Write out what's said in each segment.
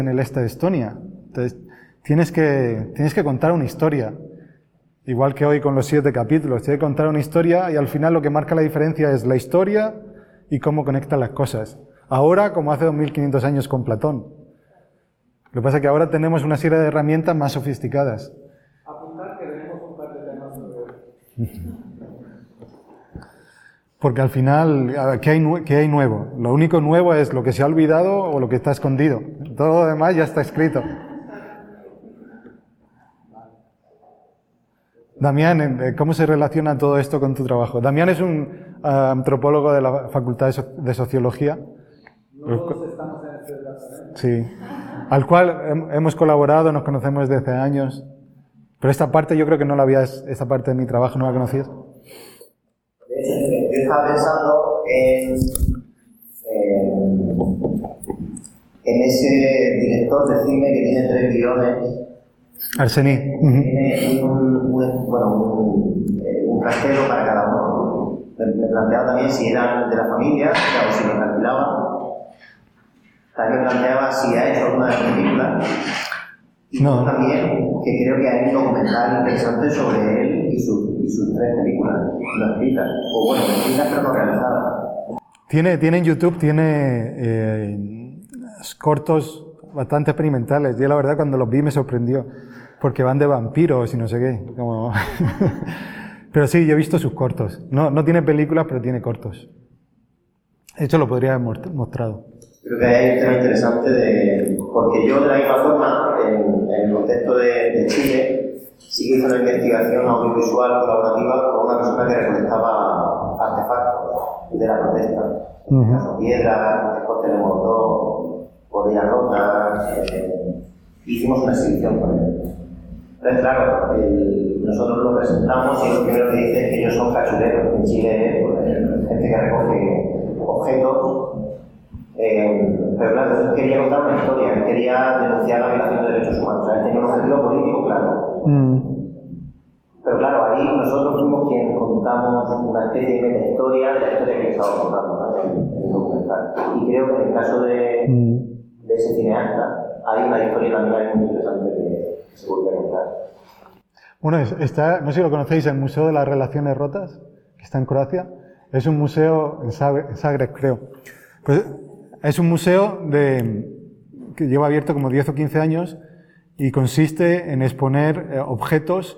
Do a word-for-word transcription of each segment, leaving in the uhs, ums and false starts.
en el este de Estonia. Entonces, tienes que, tienes que contar una historia. Igual que hoy con los siete capítulos. Tienes que contar una historia y al final lo que marca la diferencia es la historia y cómo conectan las cosas. Ahora, como hace dos mil quinientos años con Platón. Lo que pasa es que ahora tenemos una serie de herramientas más sofisticadas. Apuntar que tenemos un par de temas sobre... Porque al final, ¿qué hay, ¿qué hay nuevo? Lo único nuevo es lo que se ha olvidado o lo que está escondido. Todo lo demás ya está escrito. Damián, ¿cómo se relaciona todo esto con tu trabajo? Damián es un uh, antropólogo de la Facultad de, so de Sociología. No todos estamos en este departamento. Sí. Al cual hemos colaborado, nos conocemos desde hace años. Pero esta parte yo creo que no la habías, esta parte de mi trabajo no la conocías. Yo estaba pensando en, en, en ese director de cine que tiene tres guiones. Arsení. Uh-huh. Tiene un, un, bueno, un, un trastero para cada uno. Me, me planteaba también si eran de la familia o si los alquilaban. También me planteaba si ha hecho alguna de las películas. Y no. También que creo que hay un documental interesante sobre él y, su, y sus tres películas, no escritas, o bueno, escritas pero no realizadas. Tiene, tiene en YouTube, tiene eh, cortos bastante experimentales. Yo la verdad cuando los vi me sorprendió, porque van de vampiros y no sé qué. Como... pero sí, yo he visto sus cortos. No, no tiene películas, pero tiene cortos. De hecho, lo podría haber mostrado. Creo que hay un tema interesante de... Porque yo, de la misma forma, en, en el contexto de, de Chile, sí que hice una investigación audiovisual colaborativa con una persona que recolectaba artefactos de la protesta. En este caso, piedras, escotes de Molotov, botellas rotas... Eh, hicimos una exhibición con él. Entonces, claro, el, nosotros lo presentamos y lo primero que dice es que ellos son cachureros. En Chile, pues, gente que recoge objetos. Eh, pero claro, él quería contar una historia, él quería denunciar la violación de derechos humanos. O sea, él tenía un objetivo político, claro. Mm. Pero claro, ahí nosotros fuimos quienes contamos una especie de metahistoria de la historia que estaba contando, ¿no? en, en el documental. Y creo que en el caso de, mm. de ese cineasta, hay una historia también muy interesante que, que se podría contar. Bueno, está, no sé si lo conocéis, el Museo de las Relaciones Rotas, que está en Croacia. Es un museo en Zagreb, creo. Pues es un museo de, que lleva abierto como diez o quince años y consiste en exponer eh, objetos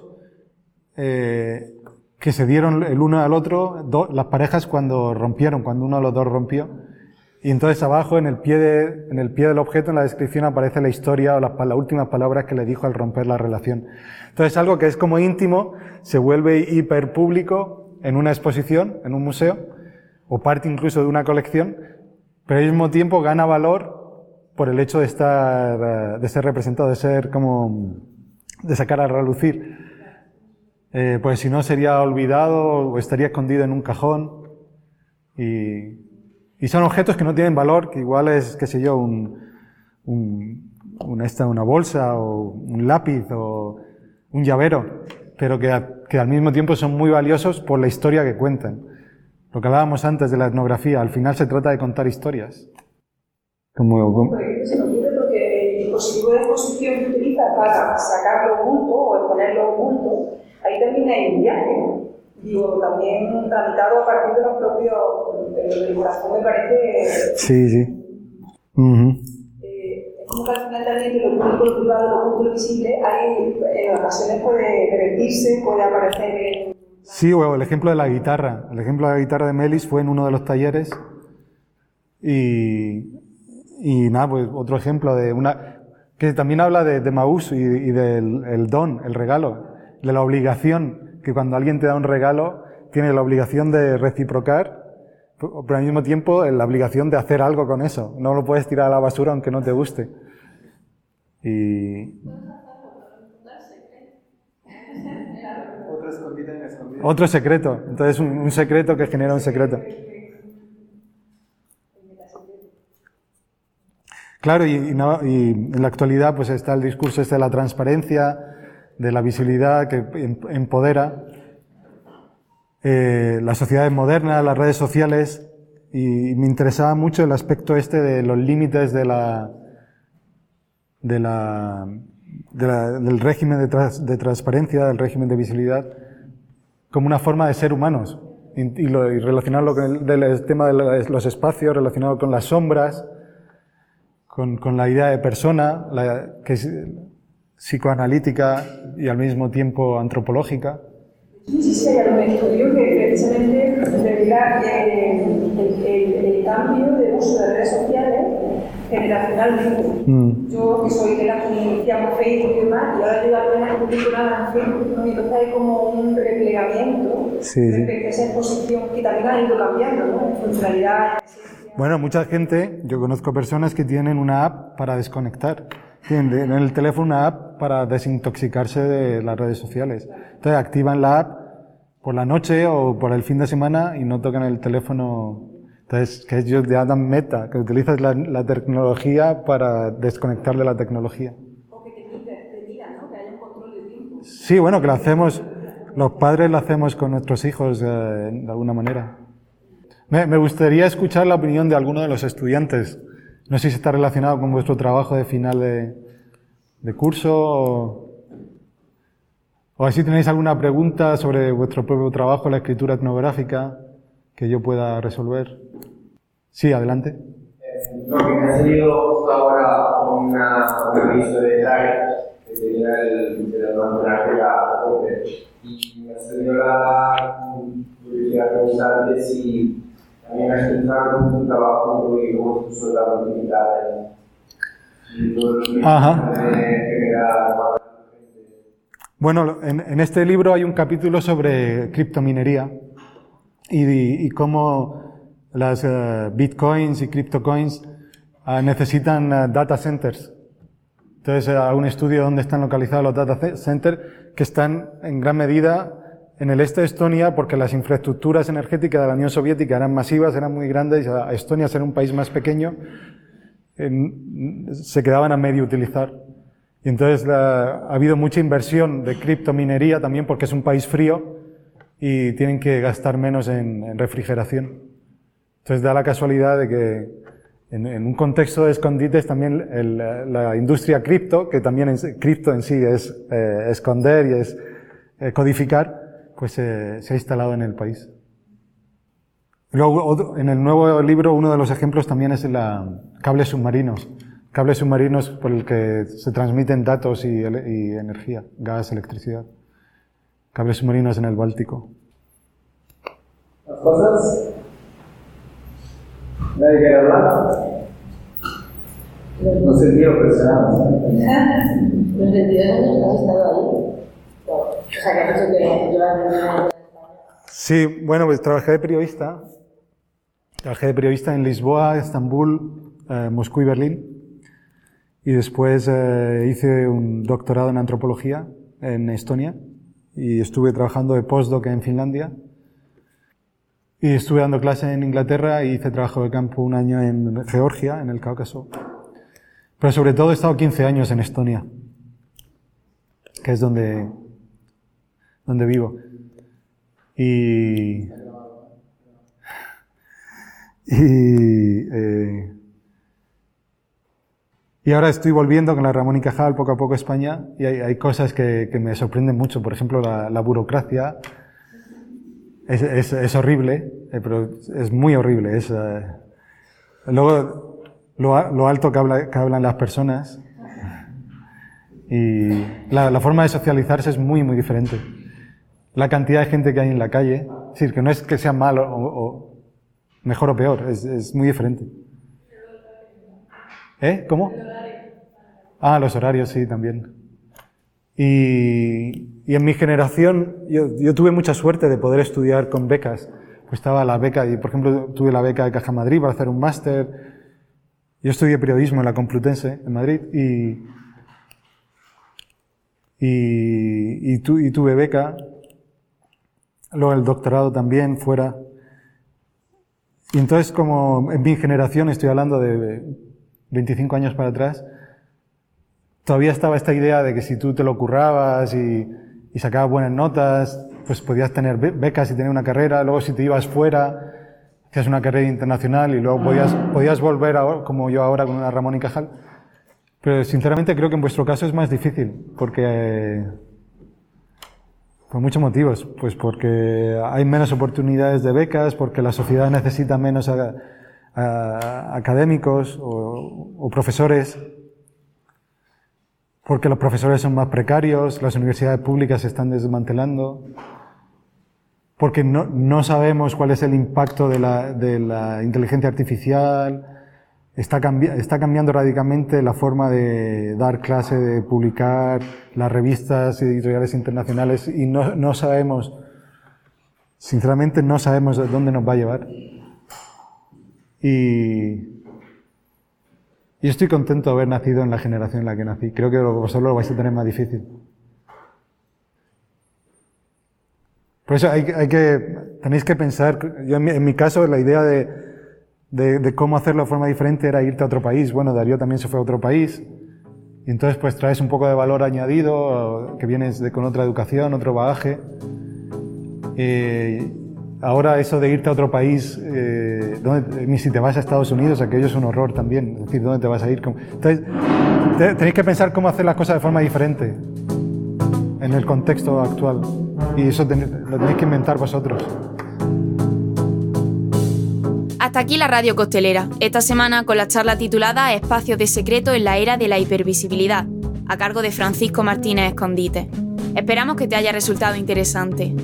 eh, que se dieron el uno al otro, do, las parejas cuando rompieron, cuando uno de los dos rompió. Y entonces abajo, en el pie, de, en el pie del objeto, en la descripción, aparece la historia o las, las últimas palabras que le dijo al romper la relación. Entonces algo que es como íntimo se vuelve hiper público en una exposición, en un museo, o parte incluso de una colección, pero al mismo tiempo gana valor por el hecho de estar, de ser representado, de ser como, de sacar a relucir. Eh, pues si no sería olvidado o estaría escondido en un cajón. Y, y son objetos que no tienen valor, que igual es, qué sé yo, un, un, una, esta, una bolsa o un lápiz o un llavero, pero que, que al mismo tiempo son muy valiosos por la historia que cuentan. Lo que hablábamos antes de la etnografía, al final se trata de contar historias. Como, como... Porque se me ocurre porque el dispositivo de exposición que utiliza para sacarlo oculto o exponerlo oculto, ahí también hay un viaje. Digo, también tramitado a partir de los propios, de lo del corazón me parece... Sí, sí. Uh-huh. Eh, es como que al final también de lo público, lo privado, lo oculto, lo visible, hay, en ocasiones puede revertirse, puede aparecer en... Sí, o el ejemplo de la guitarra. El ejemplo de la guitarra de Melis fue en uno de los talleres. Y, y nada, pues otro ejemplo de una... que también habla de, de Maús y, y del el don, el regalo, de la obligación, que cuando alguien te da un regalo, tienes la obligación de reciprocar, pero al mismo tiempo la obligación de hacer algo con eso. No lo puedes tirar a la basura aunque no te guste. Y... Otro escondite en escondite. Otro secreto. Entonces un, un secreto que genera un secreto. Claro, y, y, no, y en la actualidad pues está el discurso este de la transparencia, de la visibilidad que empodera, eh, las sociedades modernas, las redes sociales, y me interesaba mucho el aspecto este de los límites de la, de la, de la, del régimen de, tras, de transparencia, del régimen de visibilidad, como una forma de ser humanos. Y, y, lo, y relacionarlo con el, del tema de los espacios, relacionado con las sombras, con, con la idea de persona, la, que es psicoanalítica y al mismo tiempo antropológica. No sé si hay algún estudio que precisamente revela eh, el, el, el cambio de uso de redes sociales generacionalmente. Mm. Yo, que soy de la que iniciamos Facebook y demás, y ahora yo apenas publico nada en Facebook, ¿no? Y entonces hay como un replegamiento sí, respecto a esa exposición que también ha ido cambiando, ¿no? En funcionalidad, en esencia. Bueno, mucha gente, yo conozco personas que tienen una app para desconectar. Tienen en el teléfono una app para desintoxicarse de las redes sociales. Entonces activan la app por la noche o por el fin de semana y no tocan el teléfono. Entonces, que ellos ya dan meta, que utilizas la, la tecnología para desconectar de la tecnología. O que te miran, te miran, ¿no? Que haya un control de tiempo. Sí, bueno, que lo hacemos, los padres lo hacemos con nuestros hijos eh, de alguna manera. Me, me gustaría escuchar la opinión de alguno de los estudiantes. No sé si está relacionado con vuestro trabajo de final de, de curso o, o si tenéis alguna pregunta sobre vuestro propio trabajo, la escritura etnográfica, que yo pueda resolver. Sí, adelante. Eh, lo que me ha salido justo ahora una, un aviso de Drive, que tenía el de la homenaje a Open, y me ha salido la curiosidad preguntarte si también has pensado en tu trabajo y cómo es tu soldado militar y todo lo que genera. Bueno, en, en este libro hay un capítulo sobre criptominería y, y, y cómo las uh, bitcoins y criptocoins uh, necesitan uh, data centers. Entonces, hay uh, un estudio donde están localizados los data centers que están en gran medida en el este de Estonia, porque las infraestructuras energéticas de la Unión Soviética eran masivas, eran muy grandes, y a Estonia, ser un país más pequeño, en, se quedaban a medio utilizar. Y entonces la, ha habido mucha inversión de criptominería también porque es un país frío y tienen que gastar menos en, en refrigeración. Entonces da la casualidad de que en, en un contexto de escondites también el, la industria cripto, que también en, cripto en sí es eh, esconder y es eh, codificar, pues eh, se ha instalado en el país. Luego, en el nuevo libro, uno de los ejemplos también es la cables submarinos. Cables submarinos por el que se transmiten datos y, y energía, gas, electricidad. Cables submarinos en el Báltico. ¿Las cosas? ¿Nadie quiere hablar? No sentido personal. Los veintidós años que has estado ahí. O sea, que has hecho que llevas de España. Sí, bueno, pues trabajé de periodista. Trabajé de periodista en Lisboa, Estambul, eh, Moscú y Berlín. Y después eh, hice un doctorado en antropología en Estonia. Y estuve trabajando de postdoc en Finlandia. Y estuve dando clase en Inglaterra y hice trabajo de campo un año en Georgia, en el Cáucaso. Pero sobre todo he estado quince años en Estonia, que es donde, donde vivo. Y, y, eh, y ahora estoy volviendo con la Ramón y Cajal poco a poco a España y hay, hay cosas que, que me sorprenden mucho. Por ejemplo, la, la burocracia es, es, es horrible, eh, pero es muy horrible. Es, eh, luego, lo, lo alto que, habla, que hablan las personas y la, la forma de socializarse es muy, muy diferente. La cantidad de gente que hay en la calle, es decir, que no es que sea malo o, o mejor o peor, es, es muy diferente. ¿Eh? ¿Cómo? Ah, los horarios, sí, también. Y, y en mi generación, yo, yo tuve mucha suerte de poder estudiar con becas. Pues estaba la beca, y por ejemplo tuve la beca de Caja Madrid para hacer un máster. Yo estudié periodismo en la Complutense, en Madrid, y, y, y, tu, y tuve beca. Luego el doctorado también, fuera. Y entonces, como en mi generación, estoy hablando de veinticinco años para atrás, todavía estaba esta idea de que si tú te lo currabas y, y sacabas buenas notas, pues podías tener becas y tener una carrera. Luego si te ibas fuera, hacías una carrera internacional y luego podías, podías volver, a, como yo ahora con una Ramón y Cajal. Pero sinceramente creo que en vuestro caso es más difícil, porque eh, por muchos motivos, pues porque hay menos oportunidades de becas, porque la sociedad necesita menos a, a, académicos o, o profesores, porque los profesores son más precarios, las universidades públicas se están desmantelando, porque no, no sabemos cuál es el impacto de la, de la inteligencia artificial, está, cambi está cambiando radicalmente la forma de dar clase, de publicar las revistas editoriales internacionales y no, no sabemos, sinceramente no sabemos dónde nos va a llevar. Y... Y estoy contento de haber nacido en la generación en la que nací. Creo que vosotros lo vais a tener más difícil. Por eso hay, hay que, tenéis que pensar, yo en mi, en mi caso la idea de, de, de cómo hacerlo de forma diferente era irte a otro país. Bueno, Darío también se fue a otro país. Y entonces pues traes un poco de valor añadido, que vienes de, con otra educación, otro bagaje. Eh, Ahora eso de irte a otro país, eh, donde, ni si te vas a Estados Unidos, aquello es un horror también. Es decir, ¿dónde te vas a ir? Entonces, te, tenéis que pensar cómo hacer las cosas de forma diferente en el contexto actual. Y eso ten, lo tenéis que inventar vosotros. Hasta aquí la Radio Costelera. Esta semana con la charla titulada Espacios de secreto en la era de la hipervisibilidad, a cargo de Francisco Martínez Escondite. Esperamos que te haya resultado interesante.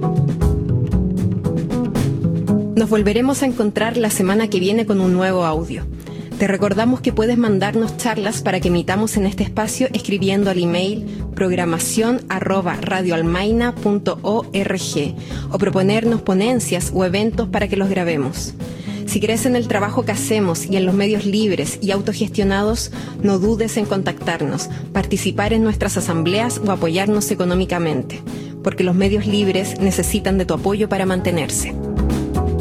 Nos volveremos a encontrar la semana que viene con un nuevo audio. Te recordamos que puedes mandarnos charlas para que emitamos en este espacio escribiendo al email programación arroba radioalmaina punto org o proponernos ponencias o eventos para que los grabemos. Si crees en el trabajo que hacemos y en los medios libres y autogestionados, no dudes en contactarnos, participar en nuestras asambleas o apoyarnos económicamente, porque los medios libres necesitan de tu apoyo para mantenerse.